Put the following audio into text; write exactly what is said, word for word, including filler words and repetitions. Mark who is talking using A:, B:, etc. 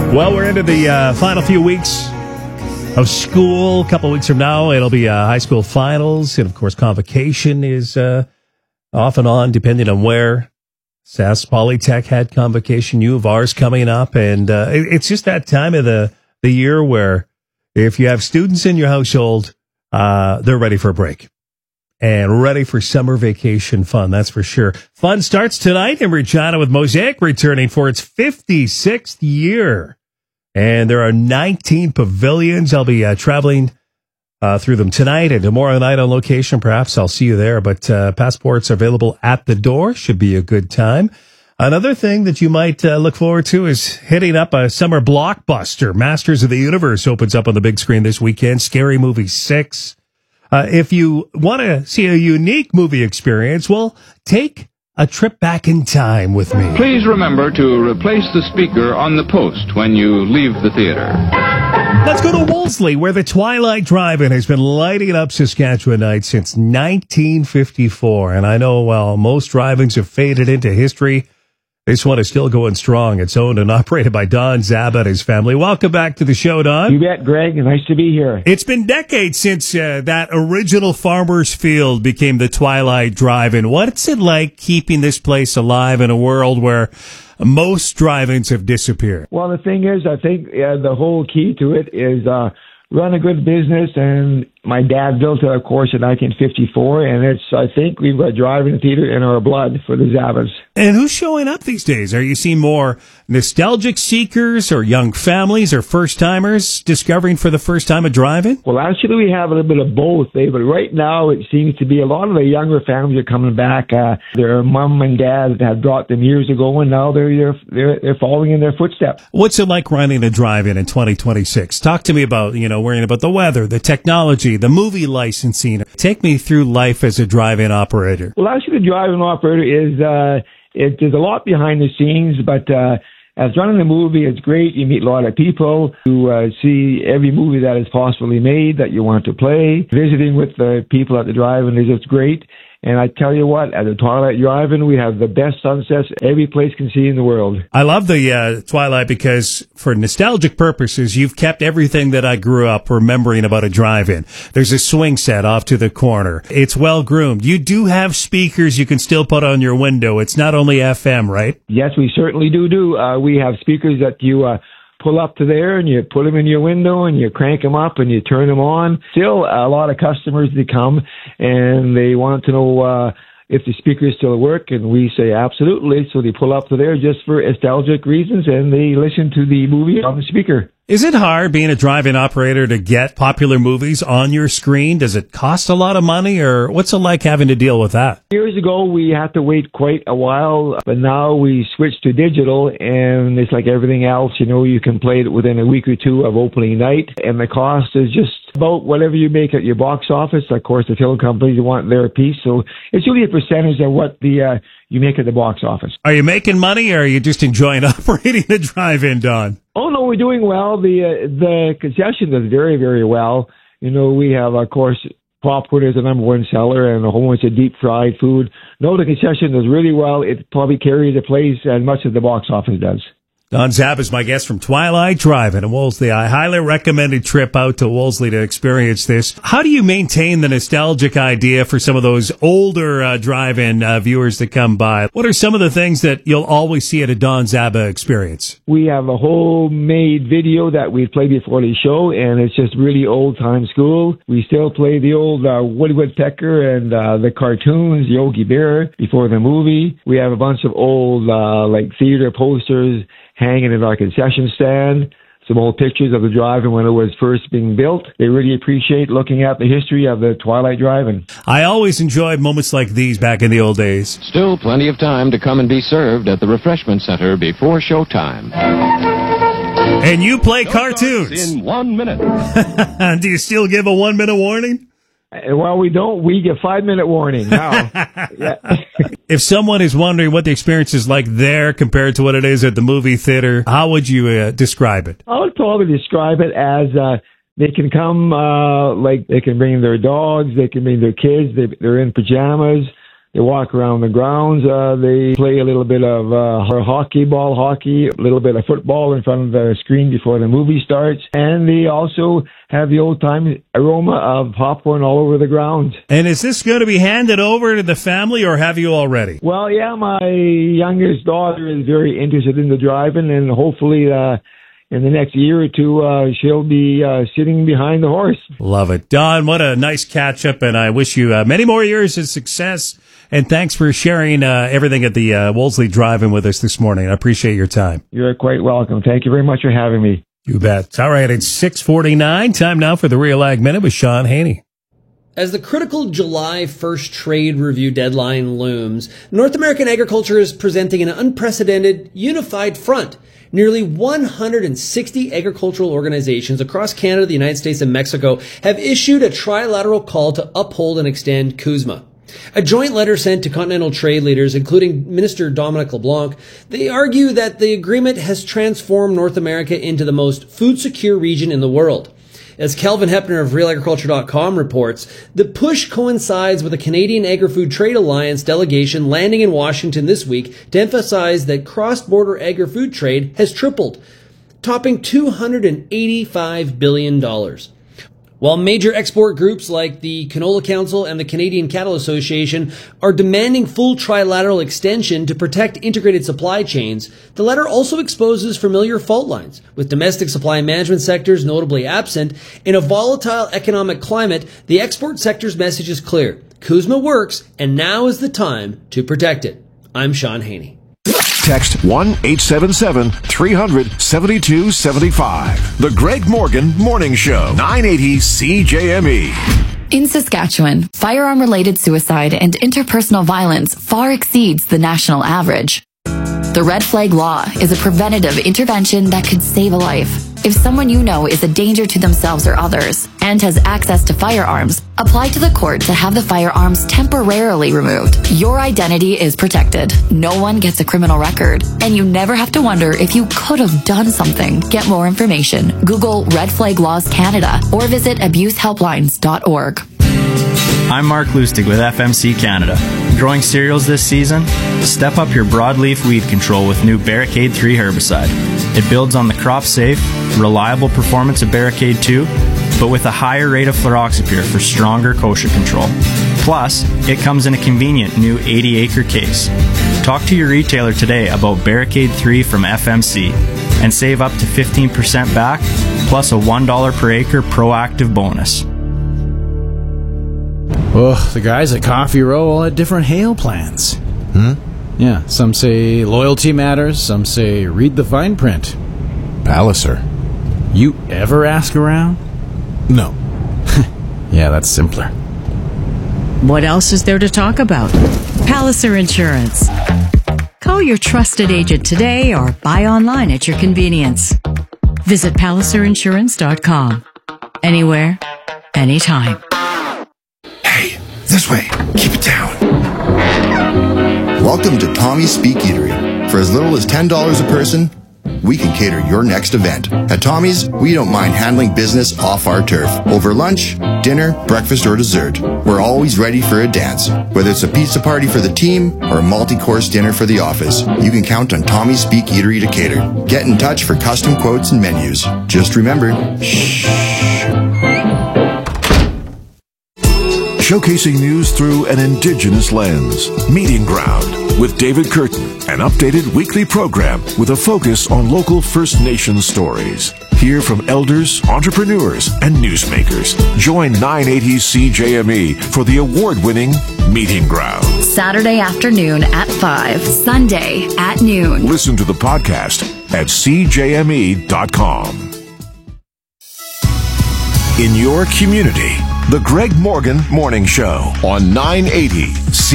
A: Well, we're into the uh, final few weeks of school. A couple of weeks from now, it'll be uh, high school finals. And, of course, convocation is uh, off and on, depending on where. Sask Polytech had convocation. U of R's coming up. And uh, it, it's just that time of the, the year where if you have students in your household, uh, they're ready for a break. And ready for summer vacation fun, that's for sure. Fun starts tonight in Regina with Mosaic returning for its fifty-sixth year. And there are nineteen pavilions. I'll be uh, traveling uh, through them tonight and tomorrow night on location. Perhaps I'll see you there. But uh, passports are available at the door. Should be a good time. Another thing that you might uh, look forward to is hitting up a summer blockbuster. Masters of the Universe opens up on the big screen this weekend. Scary Movie six. Uh, if you want to see a unique movie experience, well, take a trip back in time with me.
B: Please remember to replace the speaker on the post when you leave the theater.
A: Let's go to Wolseley, where the Twilight Drive-In has been lighting up Saskatchewan nights since nineteen fifty-four. And I know, well, most drive-ins have faded into history. This one is still going strong. It's owned and operated by Don Zaba and his family. Welcome back to the show, Don.
C: You bet, Greg. Nice to be here.
A: It's been decades since uh, that original Farmer's Field became the Twilight Drive-In. What's it like keeping this place alive in a world where most drive-ins have disappeared?
C: Well, the thing is, I think uh, the whole key to it is uh, run a good business, and my dad built it, of course, in nineteen fifty-four, and it's, I think we've got drive-in theater in our blood for the Zabas.
A: And who's showing up these days? Are you seeing more nostalgic seekers or young families or first-timers discovering for the first time a drive-in?
C: Well, actually, we have a little bit of both, eh? But right now it seems to be a lot of the younger families are coming back. Uh, their mom and dad had brought them years ago, and now they're, they're, they're following in their footsteps.
A: What's it like running a drive-in in twenty twenty-six? Talk to me about, you know, worrying about the weather, the technology, the movie licensing. Take me through life as a drive-in operator.
C: Well, actually, the drive-in operator is, uh, it, there's a lot behind the scenes, but uh, as running the movie, it's great. You meet a lot of people. You uh, see every movie that is possibly made that you want to play. Visiting with the people at the drive-in is just great. And I tell you what, at the Twilight Drive-In, we have the best sunsets every place can see in the world.
A: I love the uh, Twilight because, for nostalgic purposes, you've kept everything that I grew up remembering about a drive-in. There's a swing set off to the corner. It's well-groomed. You do have speakers you can still put on your window. It's not only F M, right?
C: Yes, we certainly do do. Uh, we have speakers that you... Uh, pull up to there and you put them in your window and you crank them up and you turn them on. Still, a lot of customers, they come and they want to know uh, if the speakers still work, and we say absolutely. So they pull up to there just for nostalgic reasons and they listen to the movie on the speaker.
A: Is it hard being a drive-in operator to get popular movies on your screen? Does it cost a lot of money, or what's it like having to deal with that?
C: Years ago, we had to wait quite a while, but now we switched to digital, and it's like everything else. You know, you can play it within a week or two of opening night, and the cost is just about whatever you make at your box office. Of course, the film companies want their piece, so it's really a percentage of what the uh, you make at the box office.
A: Are you making money, or are you just enjoying operating the drive-in, Don?
C: Oh, no, we're doing well. The uh, the concession does very, very well. You know, we have, of course, popcorn is the number one seller and a whole bunch of deep-fried food. No, the concession does really well. It probably carries the place as much as the box office does.
A: Don Zaba is my guest from Twilight Drive-In in Wolseley. I highly recommend a trip out to Wolseley to experience this. How do you maintain the nostalgic idea for some of those older uh, drive-in uh, viewers that come by? What are some of the things that you'll always see at a Don Zaba experience?
C: We have a homemade video that we play before the show, and it's just really old-time school. We still play the old uh, Woody Woodpecker and uh, the cartoons, Yogi Bear, before the movie. We have a bunch of old, uh, like, theater posters hanging in our concession stand, some old pictures of the drive-in when it was first being built. They really appreciate looking at the history of the Twilight Drive-In.
A: I always enjoyed moments like these back in the old days.
B: Still plenty of time to come and be served at the refreshment center before showtime.
A: And you play cartoons.
B: In one minute.
A: Do you still give a one-minute warning?
C: Well, we don't. We give five-minute warning now. Yeah.
A: If someone is wondering what the experience is like there compared to what it is at the movie theater, how would you uh, describe it?
C: I would probably describe it as uh, they can come, uh, like they can bring their dogs, they can bring their kids, they, they're in pajamas, They walk around the grounds. Uh, they play a little bit of uh, hockey, ball hockey, a little bit of football in front of the screen before the movie starts. And they also have the old-time aroma of popcorn all over the grounds.
A: And is this going to be handed over to the family, or have you already?
C: Well, yeah, my youngest daughter is very interested in the driving, and hopefully uh, in the next year or two, uh, she'll be uh, sitting behind the horse.
A: Love it. Don, what a nice catch-up, and I wish you uh, many more years of success. And thanks for sharing uh, everything at the uh, Wolseley Drive-In with us this morning. I appreciate your time.
C: You're quite welcome. Thank you very much for having me.
A: You bet. All right, it's six forty-nine. Time now for the Real Ag Minute with Sean Haney.
D: As the critical July first trade review deadline looms, North American agriculture is presenting an unprecedented, unified front. Nearly one hundred sixty agricultural organizations across Canada, the United States, and Mexico have issued a trilateral call to uphold and extend CUSMA. A joint letter sent to continental trade leaders, including Minister Dominic LeBlanc, they argue that the agreement has transformed North America into the most food-secure region in the world. As Calvin Hepner of real agriculture dot com reports, the push coincides with a Canadian Agri-Food Trade Alliance delegation landing in Washington this week to emphasize that cross-border agri-food trade has tripled, topping two hundred eighty-five billion dollars. While major export groups like the Canola Council and the Canadian Cattle Association are demanding full trilateral extension to protect integrated supply chains, the letter also exposes familiar fault lines, with domestic supply management sectors notably absent. In a volatile economic climate, the export sector's message is clear. CUSMA works, and now is the time to protect it. I'm Sean Haney.
E: Text one eight seven seven, three hundred, seventy-two seventy-five. The Greg Morgan Morning Show, nine eighty C J M E.
F: In Saskatchewan, firearm-related suicide and interpersonal violence far exceeds the national average. The Red Flag Law is a preventative intervention that could save a life. If someone you know is a danger to themselves or others and has access to firearms, apply to the court to have the firearms temporarily removed. Your identity is protected. No one gets a criminal record, and you never have to wonder if you could have done something. Get more information. Google Red Flag Laws Canada or visit abuse helplines dot org.
G: I'm Mark Lustig with F M C Canada. Growing cereals this season? Step up your broadleaf weed control with new Barricade three herbicide. It builds on the crop-safe, reliable performance of Barricade two, but with a higher rate of fluroxypyr for stronger kochia control. Plus, it comes in a convenient new eighty acre case. Talk to your retailer today about Barricade three from F M C and save up to fifteen percent back, plus a one dollar per acre proactive bonus.
H: Well, the guys at Coffee Row all had different hail plans.
I: Hmm?
H: Yeah, some say loyalty matters, some say read the fine print.
I: Palliser.
H: You ever ask around?
I: No.
H: Yeah, that's simpler.
J: What else is there to talk about? Palliser Insurance. Call your trusted agent today or buy online at your convenience. Visit palliser insurance dot com. Anywhere, anytime.
I: Hey, this way. Keep it down.
K: Welcome to Tommy's Speak Eatery. For as little as ten dollars a person, we can cater your next event. At Tommy's, we don't mind handling business off our turf. Over lunch, dinner, breakfast, or dessert, we're always ready for a dance. Whether it's a pizza party for the team or a multi-course dinner for the office, you can count on Tommy's Speak Eatery to cater. Get in touch for custom quotes and menus. Just remember, shh.
E: Showcasing news through an Indigenous lens. Meeting Ground with David Curtin, an updated weekly program with a focus on local First Nations stories. Hear from elders, entrepreneurs, and newsmakers. Join nine eighty C J M E for the award-winning Meeting Ground.
F: Saturday afternoon at five, Sunday at noon.
E: Listen to the podcast at c j m e dot com. In your community, The Greg Morgan Morning Show on nine eighty C